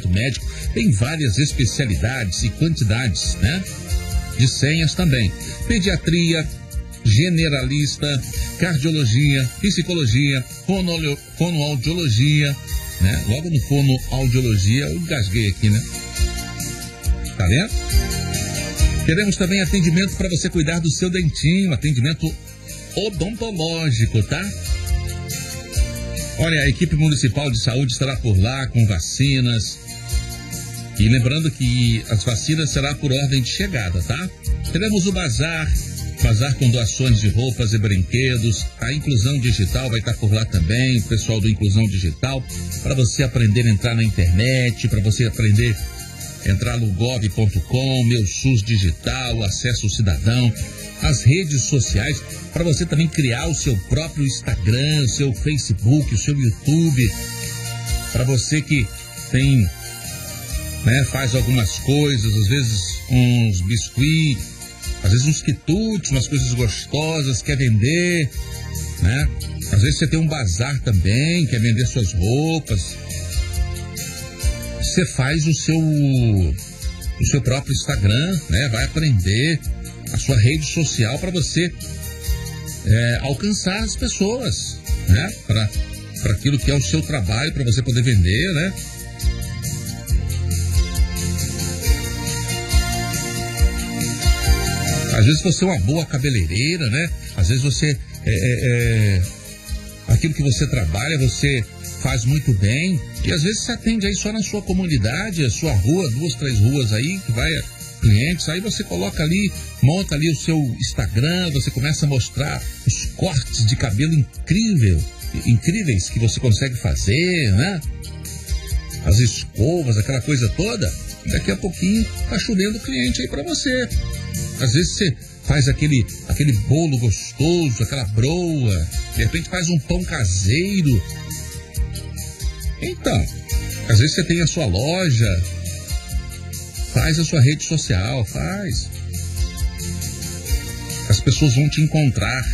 atendimento médico, tem várias especialidades e quantidades, né? De senhas também. Pediatria, generalista, cardiologia, psicologia, fonoaudiologia, né? Logo no fonoaudiologia, eu engasguei aqui, né? Tá vendo? Queremos também atendimento para você cuidar do seu dentinho, atendimento odontológico, tá? Olha, a equipe municipal de saúde estará por lá com vacinas. E lembrando que as vacinas será por ordem de chegada, tá? Teremos o bazar com doações de roupas e brinquedos. A Inclusão Digital vai estar por lá também, o pessoal do Inclusão Digital, para você aprender a entrar na internet, para você aprender a entrar no gov.com, Meu SUS Digital, Acesso Cidadão, as redes sociais, para você também criar o seu próprio Instagram, o seu Facebook, o seu YouTube, para você que tem, né, faz algumas coisas, às vezes uns biscuits, às vezes uns quitutes, umas coisas gostosas, quer vender, né? Às vezes você tem um bazar também, quer vender suas roupas. Você faz o seu próprio Instagram, né? Vai aprender a sua rede social para você alcançar as pessoas, né? Para aquilo que é o seu trabalho, para você poder vender, né? Às vezes você é uma boa cabeleireira, né? Às vezes você aquilo que você trabalha, você faz muito bem. E às vezes você atende aí só na sua comunidade, a sua rua, 2, 3 ruas aí, que vai clientes. Aí você coloca ali, monta ali o seu Instagram, você começa a mostrar os cortes de cabelo incríveis que você consegue fazer, né? As escovas, aquela coisa toda. Daqui a pouquinho tá chovendo cliente aí pra você. Às vezes você faz aquele bolo gostoso, aquela broa, de repente faz um pão caseiro. Então, às vezes você tem a sua loja, faz a sua rede social, faz. As pessoas vão te encontrar.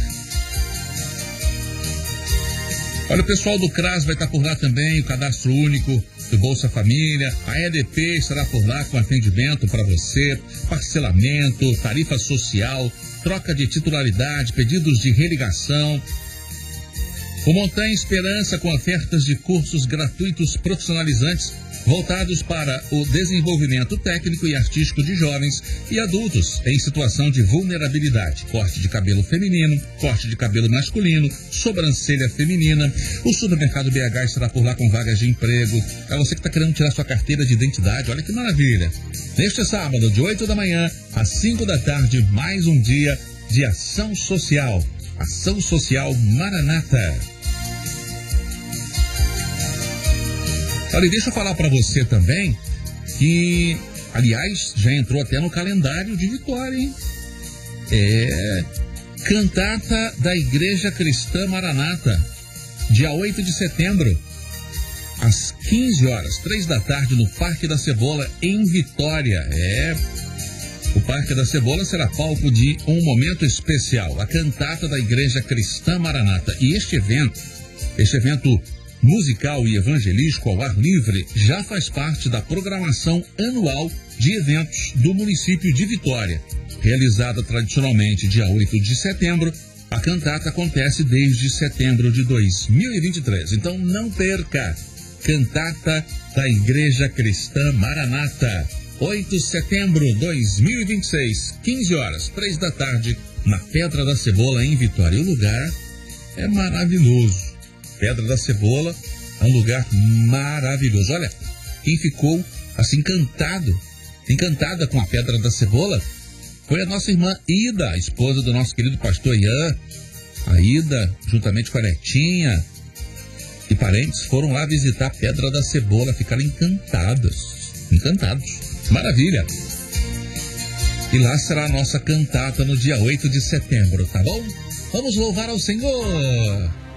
Olha, o pessoal do CRAS vai estar por lá também, o Cadastro Único do Bolsa Família. A EDP estará por lá com atendimento para você, parcelamento, tarifa social, troca de titularidade, pedidos de religação. O Montanha Esperança com ofertas de cursos gratuitos profissionalizantes voltados para o desenvolvimento técnico e artístico de jovens e adultos em situação de vulnerabilidade. Corte de cabelo feminino, corte de cabelo masculino, sobrancelha feminina. O Supermercado BH estará por lá com vagas de emprego. Para você que está querendo tirar sua carteira de identidade, olha que maravilha. Neste sábado, de 8 da manhã às 5 da tarde, mais um dia de ação social. Ação Social Maranata. Olha, deixa eu falar para você também que, aliás, já entrou até no calendário de Vitória, hein? Cantata da Igreja Cristã Maranata, dia 8 de setembro, às 15 horas, 3 da tarde, no Parque da Cebola, em Vitória. O Parque da Cebola será palco de um momento especial, a cantata da Igreja Cristã Maranata. E este evento musical e evangelístico ao ar livre já faz parte da programação anual de eventos do município de Vitória. Realizada tradicionalmente dia 8 de setembro, a cantata acontece desde setembro de 2023. Então não perca! Cantata da Igreja Cristã Maranata, 8 de setembro de 2026, 15 horas, 3 da tarde, na Pedra da Cebola, em Vitória. E o lugar é maravilhoso. Pedra da Cebola é um lugar maravilhoso. Olha, quem ficou assim encantada com a Pedra da Cebola, foi a nossa irmã Ida, a esposa do nosso querido pastor Ian. A Ida, juntamente com a netinha e parentes, foram lá visitar a Pedra da Cebola, ficaram encantados. Maravilha! E lá será a nossa cantata no dia 8 de setembro, tá bom? Vamos louvar ao Senhor!